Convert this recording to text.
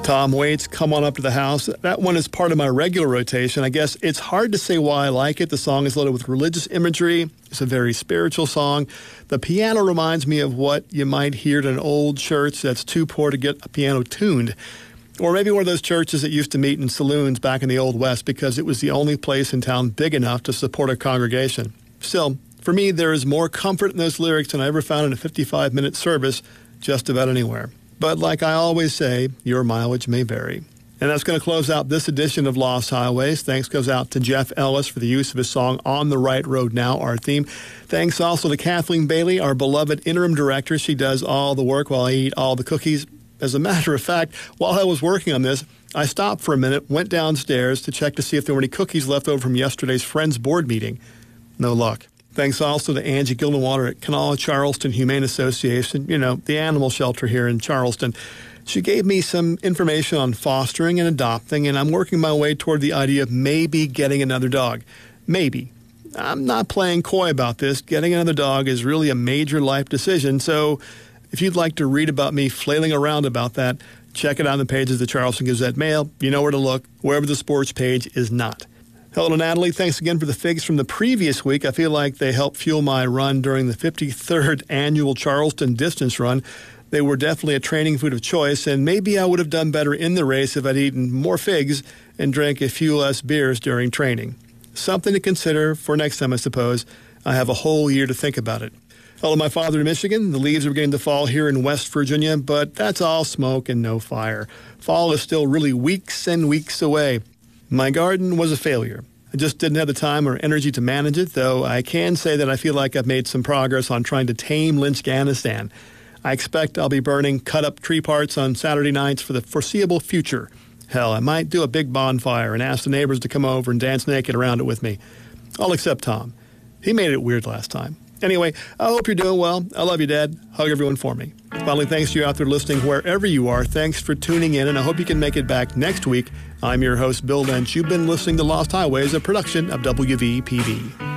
Tom Waits, Come On Up to the House. That one is part of my regular rotation. I guess it's hard to say why I like it. The song is loaded with religious imagery. It's a very spiritual song. The piano reminds me of what you might hear at an old church that's too poor to get a piano tuned. Or maybe one of those churches that used to meet in saloons back in the Old West because it was the only place in town big enough to support a congregation. Still, for me, there is more comfort in those lyrics than I ever found in a 55-minute service just about anywhere. But like I always say, your mileage may vary. And that's going to close out this edition of Lost Highways. Thanks goes out to Jeff Ellis for the use of his song On the Right Road Now, our theme. Thanks also to Kathleen Bailey, our beloved interim director. She does all the work while I eat all the cookies. As a matter of fact, while I was working on this, I stopped for a minute, went downstairs to check to see if there were any cookies left over from yesterday's Friends board meeting. No luck. Thanks also to Angie Gildenwater at Kanawha Charleston Humane Association, the animal shelter here in Charleston. She gave me some information on fostering and adopting, and I'm working my way toward the idea of maybe getting another dog. Maybe. I'm not playing coy about this. Getting another dog is really a major life decision, so if you'd like to read about me flailing around about that, check it out on the pages of the Charleston Gazette-Mail. You know where to look, wherever the sports page is not. Hello to Natalie. Thanks again for the figs from the previous week. I feel like they helped fuel my run during the 53rd annual Charleston distance run. They were definitely a training food of choice, and maybe I would have done better in the race if I'd eaten more figs and drank a few less beers during training. Something to consider for next time, I suppose. I have a whole year to think about it. Hello, my father in Michigan. The leaves are beginning to fall here in West Virginia, but that's all smoke and no fire. Fall is still really weeks and weeks away. My garden was a failure. I just didn't have the time or energy to manage it, though I can say that I feel like I've made some progress on trying to tame Lynchganistan. I expect I'll be burning cut-up tree parts on Saturday nights for the foreseeable future. Hell, I might do a big bonfire and ask the neighbors to come over and dance naked around it with me. All except Tom. He made it weird last time. Anyway, I hope you're doing well. I love you, Dad. Hug everyone for me. Finally, thanks to you out there listening wherever you are. Thanks for tuning in, and I hope you can make it back next week. I'm your host, Bill Lynch. You've been listening to Lost Highways, a production of WVPB.